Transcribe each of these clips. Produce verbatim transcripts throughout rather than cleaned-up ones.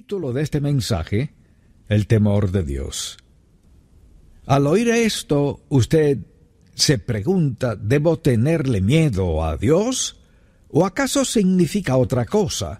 título de este mensaje, el temor de Dios. Al oír esto, usted se pregunta, ¿debo tenerle miedo a Dios? ¿O acaso significa otra cosa?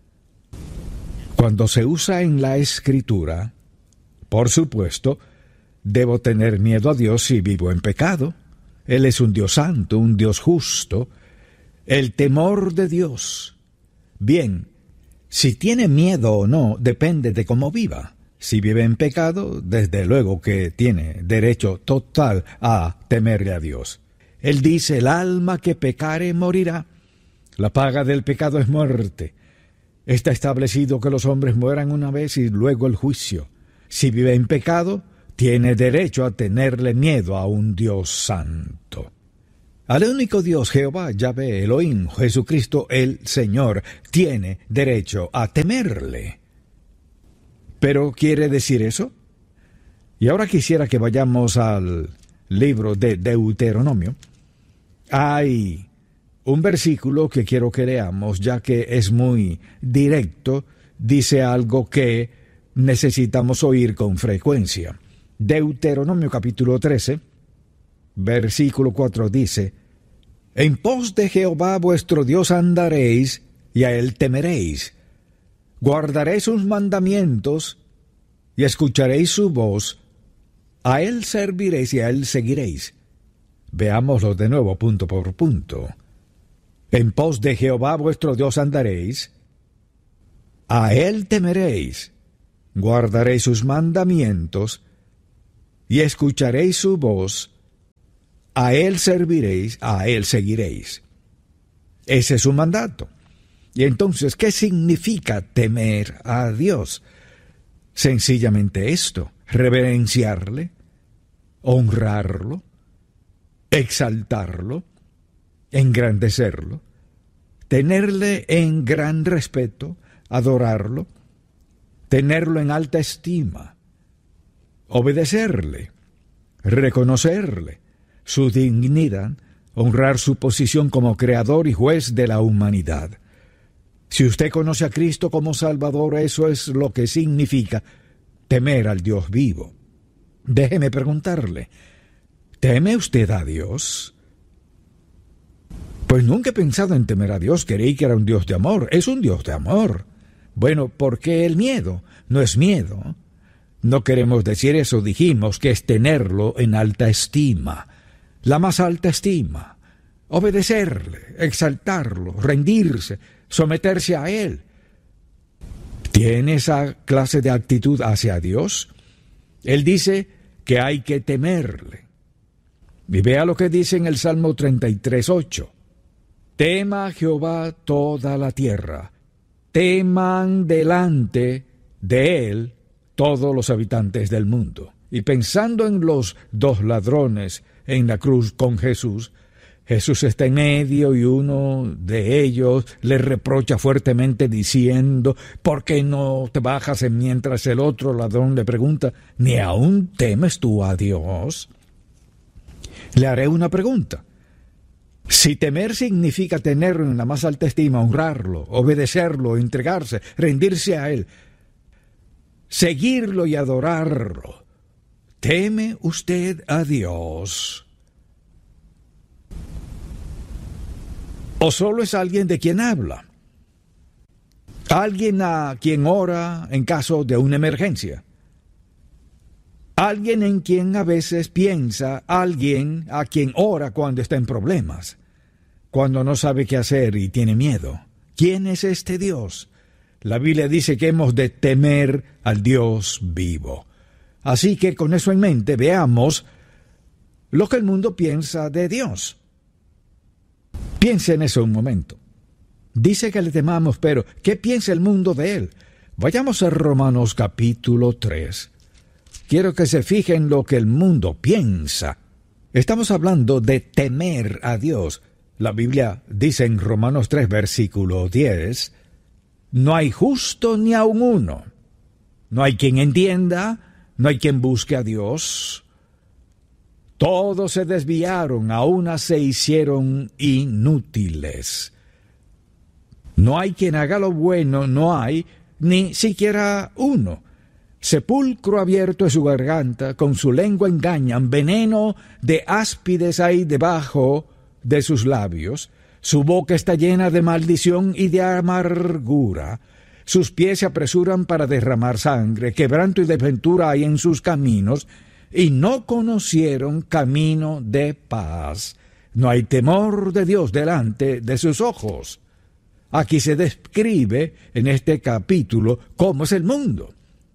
Cuando se usa en la Escritura, por supuesto, debo tener miedo a Dios si vivo en pecado. Él es un Dios santo, un Dios justo. El temor de Dios. Bien, si tiene miedo o no, depende de cómo viva. Si vive en pecado, desde luego que tiene derecho total a temerle a Dios. Él dice, el alma que pecare morirá. La paga del pecado es muerte. Está establecido que los hombres mueran una vez y luego el juicio. Si vive en pecado, tiene derecho a tenerle miedo a un Dios santo. Al único Dios, Jehová, Yahvé, Elohim, Jesucristo, el Señor, tiene derecho a temerle. ¿Pero quiere decir eso? Y ahora quisiera que vayamos al libro de Deuteronomio. Hay un versículo que quiero que leamos, ya que es muy directo, dice algo que necesitamos oír con frecuencia. Deuteronomio capítulo trece, versículo cuatro dice, en pos de Jehová vuestro Dios andaréis, y a él temeréis. Guardaréis sus mandamientos, y escucharéis su voz, a él serviréis y a él seguiréis. Veámoslo de nuevo punto por punto. En pos de Jehová vuestro Dios andaréis, a él temeréis, guardaréis sus mandamientos, y escucharéis su voz, a él serviréis, a él seguiréis. Ese es su mandato. Y entonces, ¿qué significa temer a Dios? Sencillamente esto, reverenciarle, honrarlo, exaltarlo, engrandecerlo, tenerle en gran respeto, adorarlo, tenerlo en alta estima, obedecerle, reconocerle su dignidad, honrar su posición como creador y juez de la humanidad. Si usted conoce a Cristo como Salvador, eso es lo que significa temer al Dios vivo. Déjeme preguntarle, ¿teme usted a Dios? Pues nunca he pensado en temer a Dios, creí que era un Dios de amor. Es un Dios de amor. Bueno, ¿por qué el miedo? No es miedo. No queremos decir eso, dijimos que es tenerlo en alta estima. La más alta estima. Obedecerle, exaltarlo, rendirse, someterse a él. ¿Tiene esa clase de actitud hacia Dios? Él dice que hay que temerle. Y vea lo que dice en el Salmo treinta y tres, ocho. Tema a Jehová toda la tierra, teman delante de él todos los habitantes del mundo. Y pensando en los dos ladrones en la cruz con Jesús, Jesús está en medio y uno de ellos le reprocha fuertemente diciendo, ¿por qué no te bajas? Mientras el otro ladrón le pregunta, ¿ni aún temes tú a Dios? Le haré una pregunta. Si temer significa tenerlo en la más alta estima, honrarlo, obedecerlo, entregarse, rendirse a él, seguirlo y adorarlo, ¿teme usted a Dios? ¿O solo es alguien de quien habla? ¿Alguien a quien ora en caso de una emergencia? Alguien en quien a veces piensa, alguien a quien ora cuando está en problemas, cuando no sabe qué hacer y tiene miedo. ¿Quién es este Dios? La Biblia dice que hemos de temer al Dios vivo. Así que con eso en mente veamos lo que el mundo piensa de Dios. Piense en eso un momento. Dice que le temamos, pero ¿qué piensa el mundo de él? Vayamos a Romanos capítulo tres. Quiero que se fijen en lo que el mundo piensa. Estamos hablando de temer a Dios. La Biblia dice en Romanos tres, versículo diez, no hay justo ni aun uno. No hay quien entienda, no hay quien busque a Dios. Todos se desviaron, a una se hicieron inútiles. No hay quien haga lo bueno, no hay ni siquiera uno. Sepulcro abierto es su garganta, con su lengua engañan, veneno de áspides hay debajo de sus labios, su boca está llena de maldición y de amargura, sus pies se apresuran para derramar sangre, quebranto y desventura hay en sus caminos, y no conocieron camino de paz. No hay temor de Dios delante de sus ojos. Aquí se describe en este capítulo cómo es el mundo.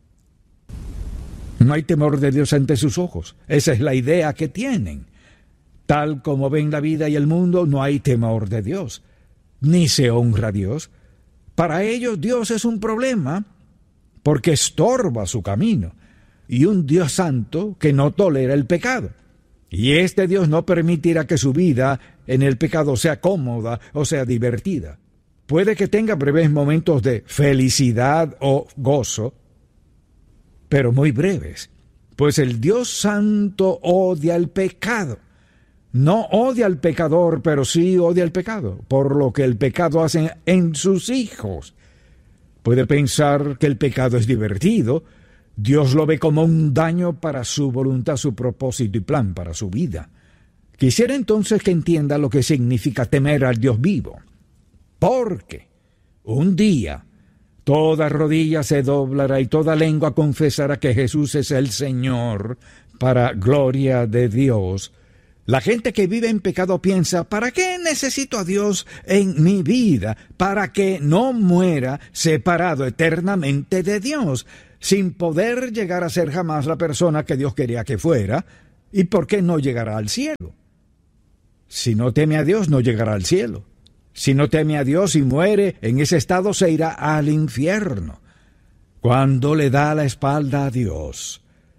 No hay temor de Dios ante sus ojos. Esa es la idea que tienen. Tal como ven la vida y el mundo, no hay temor de Dios, ni se honra a Dios. Para ellos Dios es un problema porque estorba su camino, y un Dios santo que no tolera el pecado. Y este Dios no permitirá que su vida en el pecado sea cómoda o sea divertida. Puede que tenga breves momentos de felicidad o gozo, pero muy breves, pues el Dios santo odia el pecado. No odia al pecador, pero sí odia el pecado, por lo que el pecado hace en sus hijos. Puede pensar que el pecado es divertido. Dios lo ve como un daño para su voluntad, su propósito y plan para su vida. Quisiera entonces que entienda lo que significa temer al Dios vivo. Porque un día toda rodilla se doblará y toda lengua confesará que Jesús es el Señor, para gloria de Dios. La gente que vive en pecado piensa, ¿para qué necesito a Dios en mi vida? Para que no muera separado eternamente de Dios, sin poder llegar a ser jamás la persona que Dios quería que fuera. ¿Y por qué no llegará al cielo? Si no teme a Dios, no llegará al cielo. Si no teme a Dios y muere en ese estado, se irá al infierno. Cuando le da la espalda a Dios,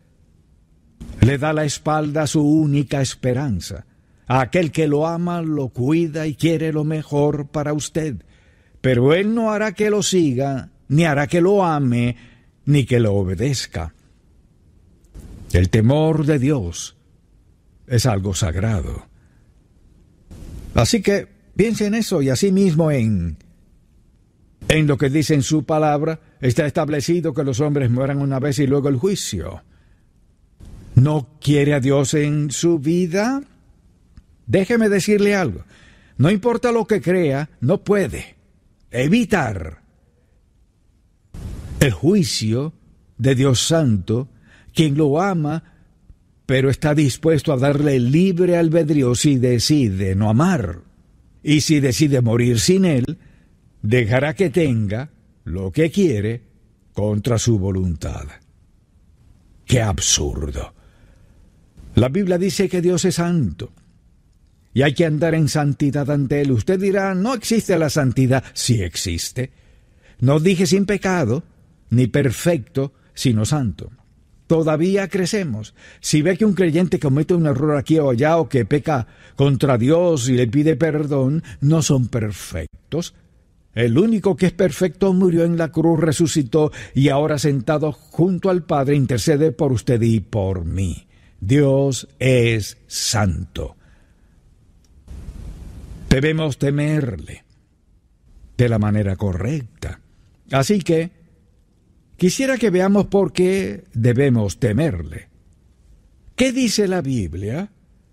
le da la espalda a su única esperanza, a aquel que lo ama, lo cuida y quiere lo mejor para usted. Pero Él no hará que lo siga, ni hará que lo ame, ni que lo obedezca. El temor de Dios es algo sagrado. Así que piense en eso y asimismo en, en lo que dice en su palabra. Está establecido que los hombres mueran una vez y luego el juicio. ¿No quiere a Dios en su vida? Déjeme decirle algo. No importa lo que crea, no puede evitar el juicio de Dios Santo, quien lo ama, pero está dispuesto a darle libre albedrío si decide no amar. Y si decide morir sin Él, dejará que tenga lo que quiere contra su voluntad. ¡Qué absurdo! La Biblia dice que Dios es santo y hay que andar en santidad ante Él. Usted dirá, no existe la santidad. Sí existe. No dije sin pecado, ni perfecto, sino santo. Todavía crecemos. Si ve que un creyente comete un error aquí o allá o que peca contra Dios y le pide perdón, no son perfectos. El único que es perfecto murió en la cruz, resucitó y ahora sentado junto al Padre intercede por usted y por mí. Dios es santo. Debemos temerle de la manera correcta. Así que quisiera que veamos por qué debemos temerle. ¿Qué dice la Biblia?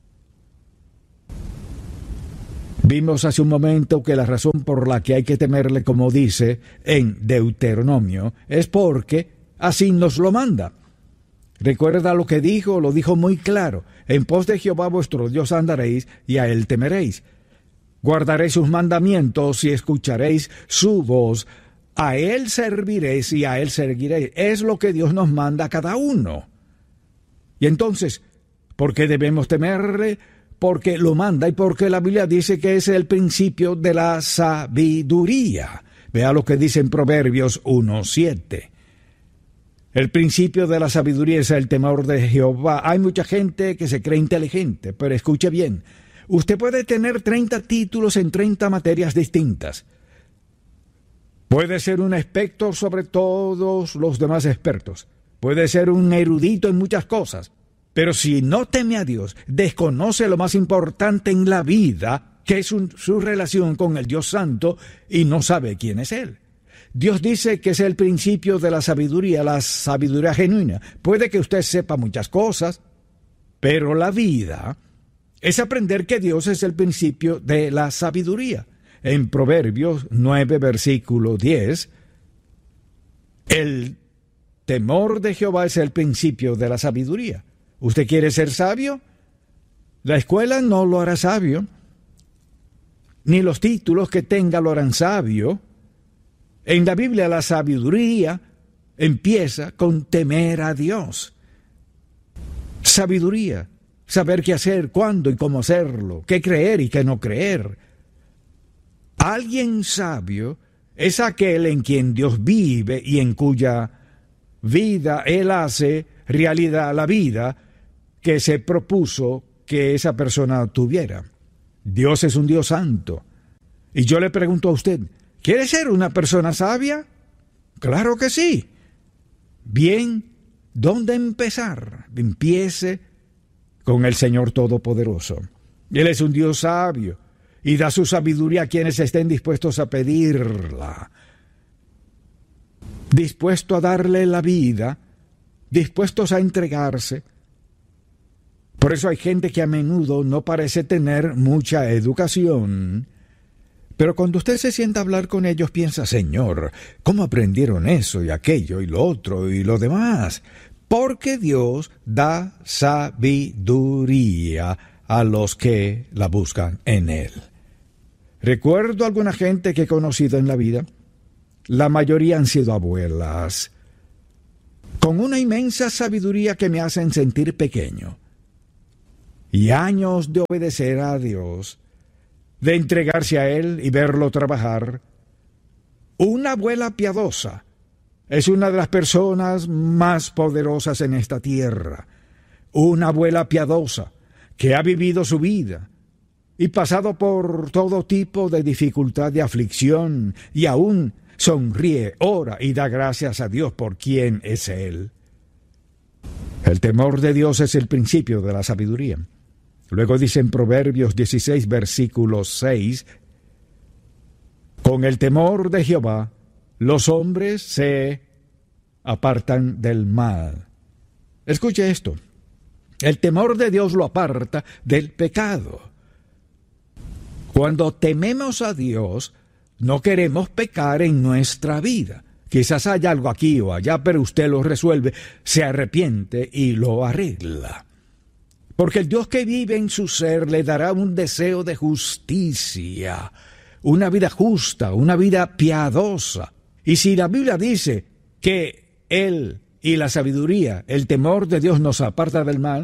Vimos hace un momento que la razón por la que hay que temerle, como dice en Deuteronomio, es porque así nos lo manda. Recuerda lo que dijo, lo dijo muy claro. En pos de Jehová vuestro Dios andaréis y a Él temeréis. Guardaréis sus mandamientos y escucharéis su voz. A Él serviréis y a Él seguiréis. Es lo que Dios nos manda a cada uno. Y entonces, ¿por qué debemos temerle? Porque lo manda y porque la Biblia dice que es el principio de la sabiduría. Vea lo que dice en Proverbios uno siete. El principio de la sabiduría es el temor de Jehová. Hay mucha gente que se cree inteligente, pero escuche bien. Usted puede tener treinta títulos en treinta materias distintas. Puede ser un experto sobre todos los demás expertos. Puede ser un erudito en muchas cosas. Pero si no teme a Dios, desconoce lo más importante en la vida, que es un, su relación con el Dios Santo, y no sabe quién es Él. Dios dice que es el principio de la sabiduría, la sabiduría genuina. Puede que usted sepa muchas cosas, pero la vida es aprender que Dios es el principio de la sabiduría. En Proverbios nueve, versículo diez, el temor de Jehová es el principio de la sabiduría. ¿Usted quiere ser sabio? La escuela no lo hará sabio, ni los títulos que tenga lo harán sabio. En la Biblia la sabiduría empieza con temer a Dios. Sabiduría, saber qué hacer, cuándo y cómo hacerlo, qué creer y qué no creer. Alguien sabio es aquel en quien Dios vive y en cuya vida Él hace realidad la vida que se propuso que esa persona tuviera. Dios es un Dios santo. Y yo le pregunto a usted, ¿quiere ser una persona sabia? Claro que sí. Bien, ¿dónde empezar? Empiece con el Señor Todopoderoso. Él es un Dios sabio y da su sabiduría a quienes estén dispuestos a pedirla. Dispuesto a darle la vida, dispuestos a entregarse. Por eso hay gente que a menudo no parece tener mucha educación, pero cuando usted se sienta a hablar con ellos piensa, Señor, ¿cómo aprendieron eso y aquello y lo otro y lo demás? Porque Dios da sabiduría a los que la buscan en Él. Recuerdo alguna gente que he conocido en la vida, la mayoría han sido abuelas, con una inmensa sabiduría que me hacen sentir pequeño, y años de obedecer a Dios, de entregarse a Él y verlo trabajar. Una abuela piadosa es una de las personas más poderosas en esta tierra. Una abuela piadosa que ha vivido su vida y pasado por todo tipo de dificultad, de aflicción, y aún sonríe, ora y da gracias a Dios por quien es Él. El temor de Dios es el principio de la sabiduría. Luego dice en Proverbios dieciséis, versículo seis, con el temor de Jehová los hombres se apartan del mal. Escuche esto, el temor de Dios lo aparta del pecado. Cuando tememos a Dios, no queremos pecar en nuestra vida. Quizás haya algo aquí o allá, pero usted lo resuelve, se arrepiente y lo arregla. Porque el Dios que vive en su ser le dará un deseo de justicia, una vida justa, una vida piadosa. Y si la Biblia dice que Él y la sabiduría, el temor de Dios nos aparta del mal,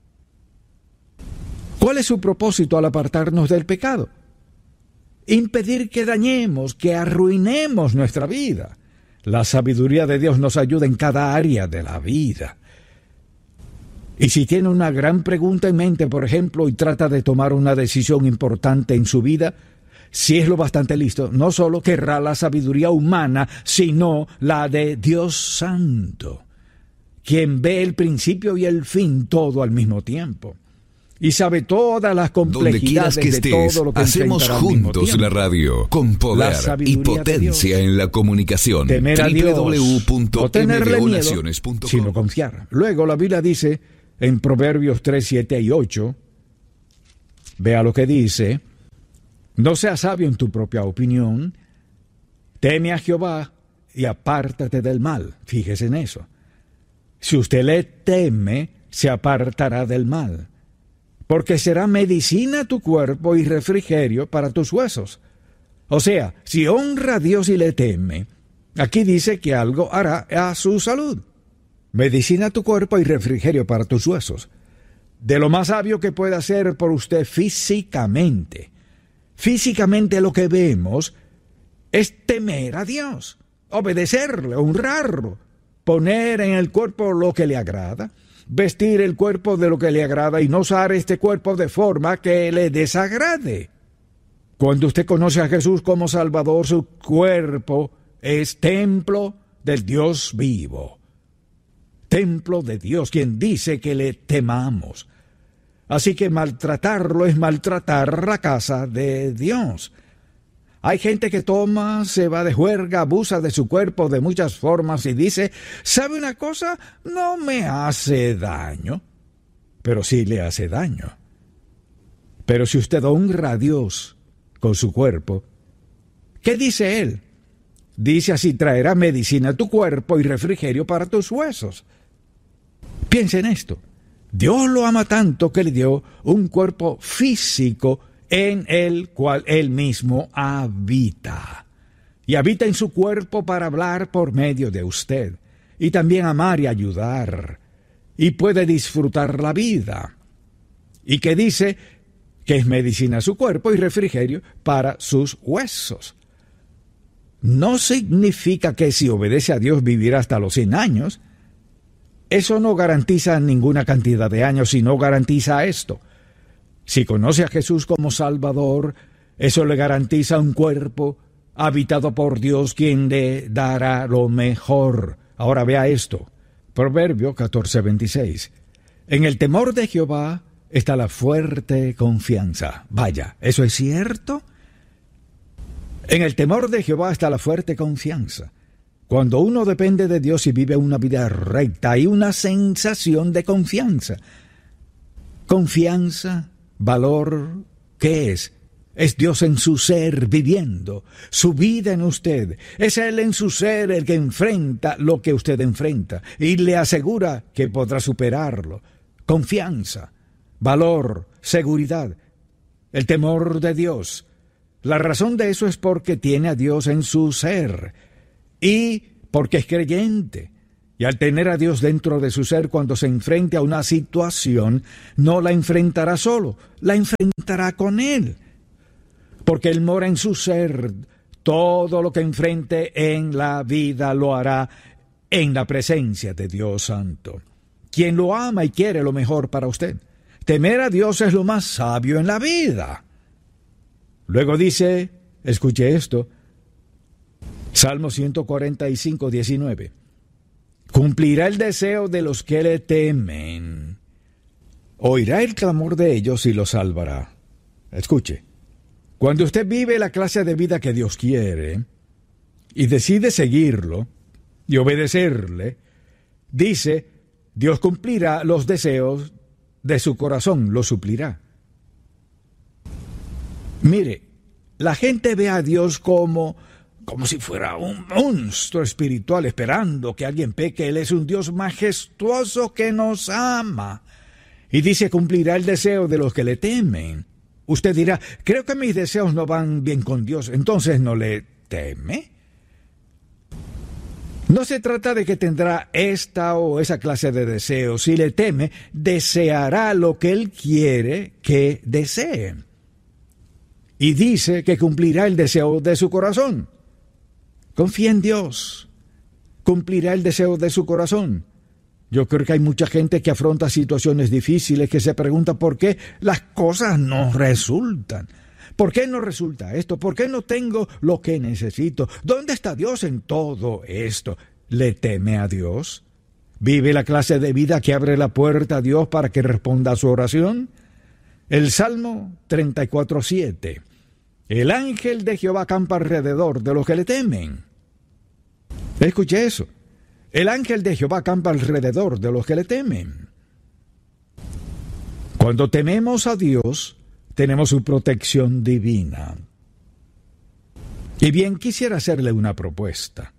¿cuál es su propósito al apartarnos del pecado? Impedir que dañemos, que arruinemos nuestra vida. La sabiduría de Dios nos ayuda en cada área de la vida. Y si tiene una gran pregunta en mente, por ejemplo, y trata de tomar una decisión importante en su vida, si es lo bastante listo, no solo querrá la sabiduría humana, sino la de Dios Santo, quien ve el principio y el fin todo al mismo tiempo. Y sabe todas las complejidades que estés, de todo lo que hacemos juntos la radio con poder y potencia en la comunicación. Temer a Dios, doble u doble u doble u punto no tenerle miedo, punto com. sino confiar. Luego la Biblia dice en Proverbios tres, siete y ocho, vea lo que dice, no seas sabio en tu propia opinión, teme a Jehová y apártate del mal. Fíjese en eso. Si usted le teme, se apartará del mal, porque será medicina a tu cuerpo y refrigerio para tus huesos. O sea, si honra a Dios y le teme, aquí dice que algo hará a su salud. Medicina a tu cuerpo y refrigerio para tus huesos. De lo más sabio que puede hacer por usted físicamente. Físicamente lo que vemos es temer a Dios, obedecerle, honrarlo, poner en el cuerpo lo que le agrada, vestir el cuerpo de lo que le agrada y no usar este cuerpo de forma que le desagrade. Cuando usted conoce a Jesús como Salvador, su cuerpo es templo del Dios vivo. Templo de Dios, quien dice que le temamos. Así que maltratarlo es maltratar la casa de Dios. Hay gente que toma, se va de juerga, abusa de su cuerpo de muchas formas y dice, ¿sabe una cosa? No me hace daño, pero sí le hace daño. Pero si usted honra a Dios con su cuerpo, ¿qué dice Él? Dice así, traerá medicina a tu cuerpo y refrigerio para tus huesos. Piensa en esto. Dios lo ama tanto que le dio un cuerpo físico en el cual Él mismo habita. Y habita en su cuerpo para hablar por medio de usted. Y también amar y ayudar. Y puede disfrutar la vida. Y que dice que es medicina a su cuerpo y refrigerio para sus huesos. No significa que si obedece a Dios vivirá hasta los cien años. Eso no garantiza ninguna cantidad de años, sino garantiza esto. Si conoce a Jesús como Salvador, eso le garantiza un cuerpo habitado por Dios, quien le dará lo mejor. Ahora vea esto. Proverbio catorce veintiséis. En el temor de Jehová está la fuerte confianza. Vaya, ¿eso es cierto? En el temor de Jehová está la fuerte confianza. Cuando uno depende de Dios y vive una vida recta, hay una sensación de confianza. Confianza, valor, ¿qué es? Es Dios en su ser viviendo, su vida en usted. Es Él en su ser el que enfrenta lo que usted enfrenta y le asegura que podrá superarlo. Confianza, valor, seguridad, el temor de Dios. La razón de eso es porque tiene a Dios en su ser y porque es creyente. Y al tener a Dios dentro de su ser, cuando se enfrente a una situación, no la enfrentará solo, la enfrentará con Él. Porque Él mora en su ser. Todo lo que enfrente en la vida lo hará en la presencia de Dios Santo, quien lo ama y quiere lo mejor para usted. Temer a Dios es lo más sabio en la vida. Luego dice, escuche esto, Salmo ciento cuarenta y cinco, diecinueve. Cumplirá el deseo de los que le temen. Oirá el clamor de ellos y los salvará. Escuche, cuando usted vive la clase de vida que Dios quiere y decide seguirlo y obedecerle, dice, Dios cumplirá los deseos de su corazón, los suplirá. Mire, la gente ve a Dios como, como si fuera un monstruo espiritual esperando que alguien peque. Él es un Dios majestuoso que nos ama. Y dice, cumplirá el deseo de los que le temen. Usted dirá, creo que mis deseos no van bien con Dios, entonces no le teme. No se trata de que tendrá esta o esa clase de deseos. Si le teme, deseará lo que Él quiere que desee. Y dice que cumplirá el deseo de su corazón. Confía en Dios. Cumplirá el deseo de su corazón. Yo creo que hay mucha gente que afronta situaciones difíciles, que se pregunta por qué las cosas no resultan. ¿Por qué no resulta esto? ¿Por qué no tengo lo que necesito? ¿Dónde está Dios en todo esto? ¿Le teme a Dios? ¿Vive la clase de vida que abre la puerta a Dios para que responda a su oración? El Salmo treinta y cuatro, siete. El ángel de Jehová acampa alrededor de los que le temen. Escuche eso. El ángel de Jehová acampa alrededor de los que le temen. Cuando tememos a Dios, tenemos su protección divina. Y bien, quisiera hacerle una propuesta.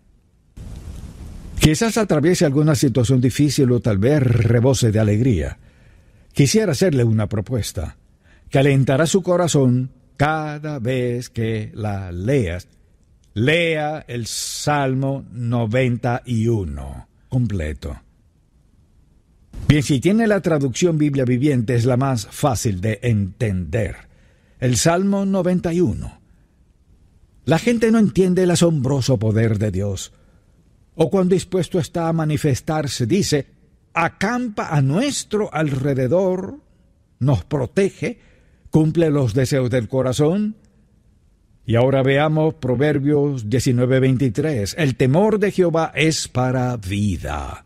Quizás atraviese alguna situación difícil o tal vez rebose de alegría. Quisiera hacerle una propuesta que alentará su corazón cada vez que la leas. Lea el Salmo noventa y uno completo. Bien, si tiene la traducción Biblia Viviente, es la más fácil de entender. El Salmo noventa y uno. La gente no entiende el asombroso poder de Dios. O cuán dispuesto está a manifestarse, dice, acampa a nuestro alrededor, nos protege, cumple los deseos del corazón. Y ahora veamos Proverbios diecinueve, veintitrés. El temor de Jehová es para vida.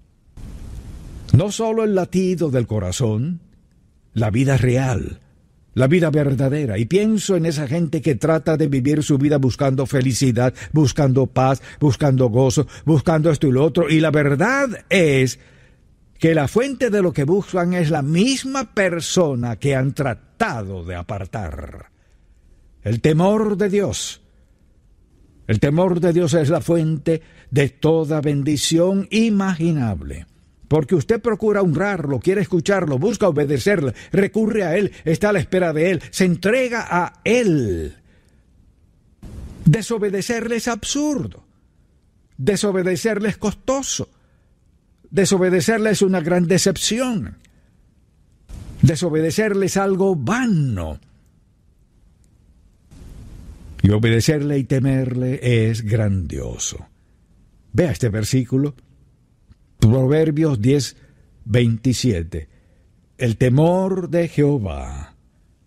No solo el latido del corazón, la vida real, la vida verdadera, y pienso en esa gente que trata de vivir su vida buscando felicidad, buscando paz, buscando gozo, buscando esto y lo otro, y la verdad es que la fuente de lo que buscan es la misma persona que han tratado de apartar. El temor de Dios. El temor de Dios es la fuente de toda bendición imaginable. Porque usted procura honrarlo, quiere escucharlo, busca obedecerle, recurre a Él, está a la espera de Él, se entrega a Él. Desobedecerle es absurdo. Desobedecerle es costoso. Desobedecerle es una gran decepción. Desobedecerle es algo vano. Y obedecerle y temerle es grandioso. Vea este versículo. Proverbios diez, veintisiete. El temor de Jehová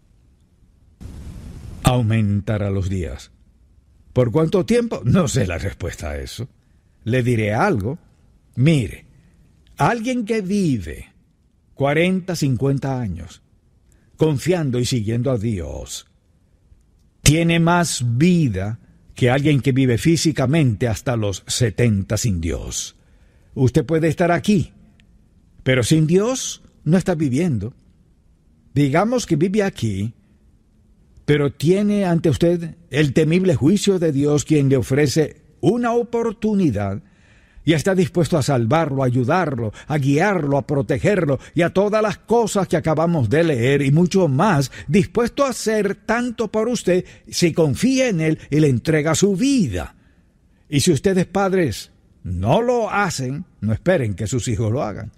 aumentará los días. ¿Por cuánto tiempo? No sé la respuesta a eso. Le diré algo. Mire, alguien que vive cuarenta, cincuenta años confiando y siguiendo a Dios tiene más vida que alguien que vive físicamente hasta los setenta sin Dios. Usted puede estar aquí, pero sin Dios no está viviendo. Digamos que vive aquí, pero tiene ante usted el temible juicio de Dios, quien le ofrece una oportunidad y está dispuesto a salvarlo, a ayudarlo, a guiarlo, a protegerlo y a todas las cosas que acabamos de leer y mucho más, dispuesto a hacer tanto por usted si confía en Él y le entrega su vida. Y si ustedes, padres, no lo hacen, no esperen que sus hijos lo hagan.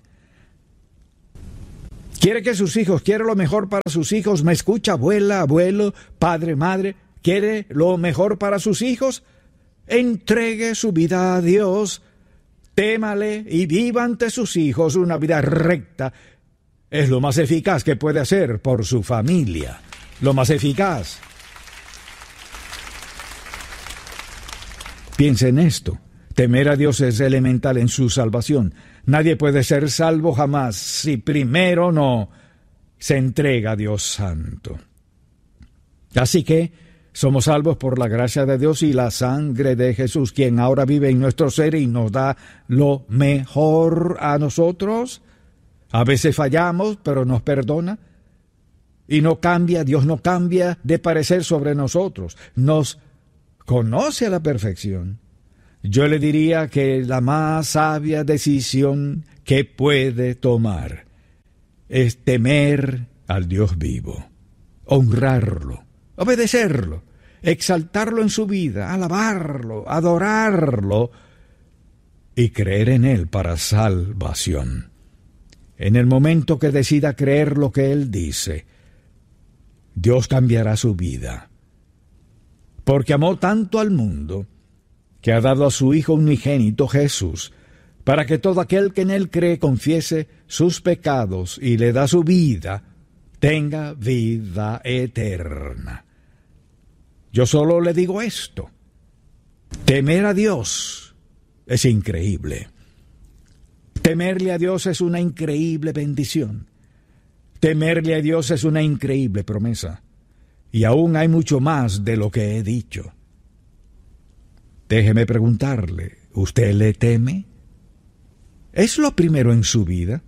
¿Quiere que sus hijos, quiere lo mejor para sus hijos? ¿Me escucha, abuela, abuelo, padre, madre? ¿Quiere lo mejor para sus hijos? Entregue su vida a Dios, témale y viva ante sus hijos una vida recta. Es lo más eficaz que puede hacer por su familia. Lo más eficaz. Piense en esto. Temer a Dios es elemental en su salvación. Nadie puede ser salvo jamás si primero no se entrega a Dios Santo. Así que somos salvos por la gracia de Dios y la sangre de Jesús, quien ahora vive en nuestro ser y nos da lo mejor a nosotros. A veces fallamos, pero nos perdona. Y no cambia, Dios no cambia de parecer sobre nosotros. Nos conoce a la perfección. Yo le diría que la más sabia decisión que puede tomar es temer al Dios vivo, honrarlo, obedecerlo, exaltarlo en su vida, alabarlo, adorarlo y creer en Él para salvación. En el momento que decida creer lo que Él dice, Dios cambiará su vida, porque amó tanto al mundo que ha dado a su Hijo unigénito Jesús, para que todo aquel que en Él cree confiese sus pecados y le da su vida, tenga vida eterna. Yo solo le digo esto: temer a Dios es increíble. Temerle a Dios es una increíble bendición. Temerle a Dios es una increíble promesa. Y aún hay mucho más de lo que he dicho. Déjeme preguntarle, ¿usted le teme? ¿Es lo primero en su vida?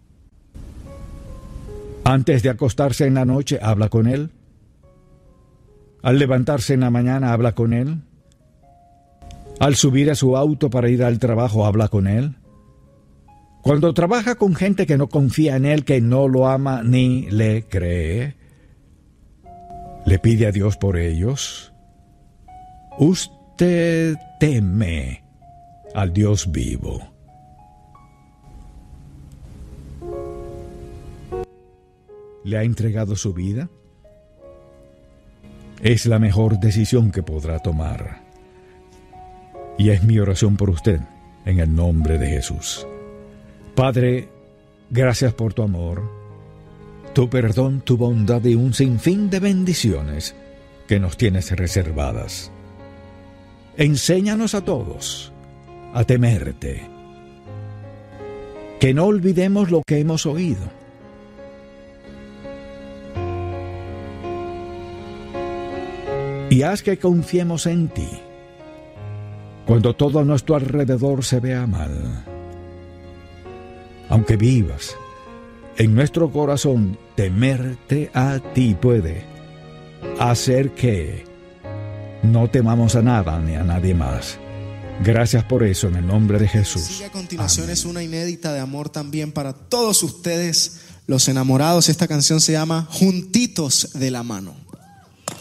Antes de acostarse en la noche, ¿habla con Él? Al levantarse en la mañana, ¿habla con Él? Al subir a su auto para ir al trabajo, ¿habla con Él? Cuando trabaja con gente que no confía en Él, que no lo ama ni le cree, ¿le pide a Dios por ellos? ¿Usted Usted teme al Dios vivo? ¿Le ha entregado su vida? Es la mejor decisión que podrá tomar. Y es mi oración por usted, en el nombre de Jesús. Padre, gracias por tu amor, tu perdón, tu bondad y un sinfín de bendiciones que nos tienes reservadas. Enséñanos a todos a temerte. Que no olvidemos lo que hemos oído. y haz que confiemos en ti. Cuando todo a nuestro alrededor se vea mal, aunque vivas en nuestro corazón, temerte a ti puede hacer que no temamos a nada ni a nadie más. Gracias por eso, en el nombre de Jesús. Sigue a continuación. Amén. Es una inédita de amor también para todos ustedes, los enamorados. Esta canción se llama Juntitos de la Mano.